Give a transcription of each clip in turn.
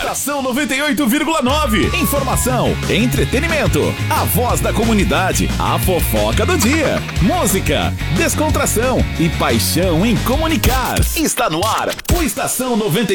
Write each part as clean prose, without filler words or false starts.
Estação 98,9. Informação, entretenimento, a voz da comunidade, a fofoca do dia, música, descontração e paixão em comunicar. Está no ar o Estação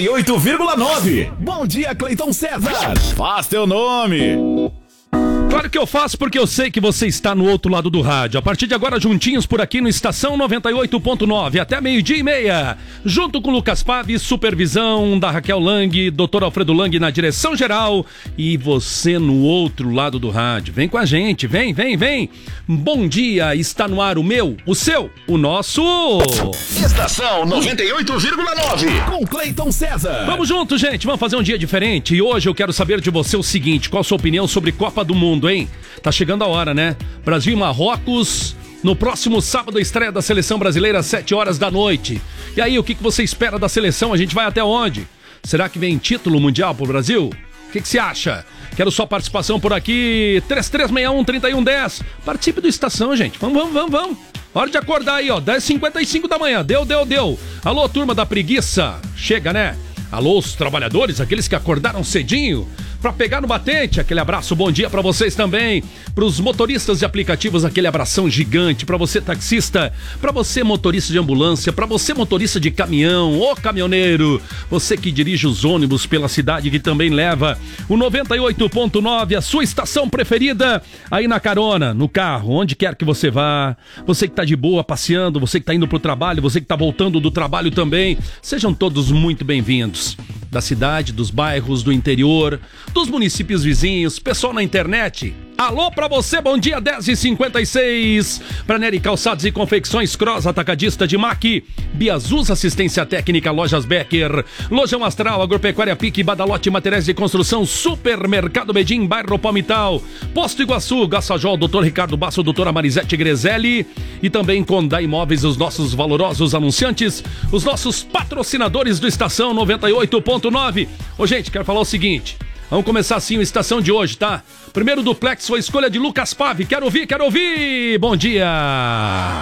98,9. Bom dia, Cleiton César. Faz teu nome. Claro que eu faço porque eu sei que você está no outro lado do rádio. A partir de agora, juntinhos por aqui no Estação 98.9, até 12:30. Junto com Lucas Pave, supervisão da Raquel Lang, Dr. Alfredo Lang na direção geral. E você no outro lado do rádio. Vem com a gente, vem. Bom dia, está no ar o meu, o seu, o nosso... Estação 98,9 com Cleiton César. Vamos junto, gente, vamos fazer um dia diferente. E hoje eu quero saber de você o seguinte: qual a sua opinião sobre Copa do Mundo, hein? Tá chegando a hora, né? Brasil e Marrocos, no próximo sábado, a estreia da seleção brasileira às 7 horas da noite. E aí, o que você espera da seleção? A gente vai até onde? Será que vem título mundial pro Brasil? O que você acha? Quero sua participação por aqui, 3361-3110. Participe do Estação, gente. Vamos. Hora de acordar aí, ó, 10h55 da manhã. Deu. Alô, turma da preguiça. Chega, né? Alô, os trabalhadores, aqueles que acordaram cedinho pra pegar no batente. Aquele abraço, bom dia pra vocês também. Pros motoristas de aplicativos, aquele abração gigante. Pra você taxista, pra você motorista de ambulância, pra você motorista de caminhão, ô caminhoneiro, você que dirige os ônibus pela cidade, que também leva o 98.9, a sua estação preferida, aí na carona, no carro, onde quer que você vá. Você que tá de boa passeando, você que tá indo pro trabalho, você que tá voltando do trabalho também. Sejam todos muito bem-vindos. Da cidade, dos bairros, do interior, dos municípios vizinhos, pessoal na internet. Alô pra você, bom dia, 10h56. Pra Nery Calçados e Confecções, Cross, Atacadista de Mac, Biazus, Assistência Técnica, Lojas Becker, Lojão Astral, Agropecuária Pique, Badalote, Materiais de Construção, Supermercado Bedim, Bairro Palmital, Posto Iguaçu, Gassajol, Dr. Ricardo Basso, Doutora Marisete Grezelli e também Condá Imóveis, os nossos valorosos anunciantes, os nossos patrocinadores do Estação 98.9. Ô, gente, quero falar o seguinte. Vamos começar assim a estação de hoje, tá? Primeiro duplex foi escolha de Lucas Pave. Quero ouvir! Bom dia!